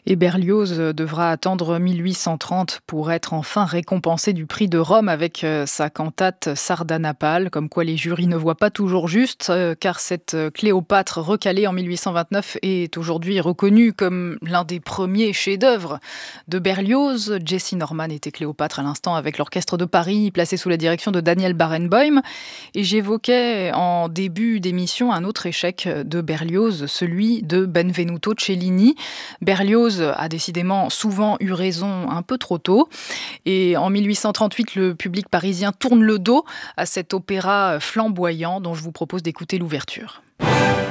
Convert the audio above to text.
Et Berlioz devra attendre 1830 pour être enfin récompensé du prix de Rome avec sa cantate Sardanapale, comme quoi les jurys ne voient pas toujours juste, car cette Cléopâtre recalée en 1829 est aujourd'hui reconnue comme l'un des premiers chefs-d'œuvre de Berlioz. Jessie Norman était Cléopâtre à l'instant avec l'Orchestre de Paris, placé sous la direction de Daniel Barenboim. Et j'évoquais en début d'émission un autre échec de Berlioz, celui de Benvenuto Cellini. Berlioz a décidément souvent eu raison un peu trop tôt. Et en 1838, le public parisien tourne le dos à cet opéra flamboyant dont je vous propose d'écouter l'ouverture.